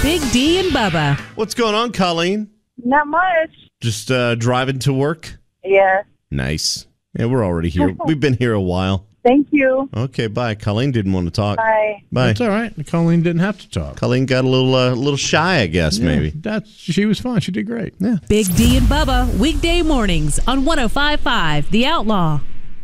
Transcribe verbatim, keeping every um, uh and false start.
Big D and Bubba. What's going on, Colleen? Not much. Just uh, driving to work? Yeah. Nice. Yeah, we're already here. We've been here a while. Thank you. Okay, bye. Colleen didn't want to talk. Bye. Bye. That's all right. Colleen didn't have to talk. Colleen got a little, uh, little shy, I guess, Yeah, maybe. That's she was fine. She did great. Yeah. Big D and Bubba, weekday mornings on one oh five point five The Outlaw.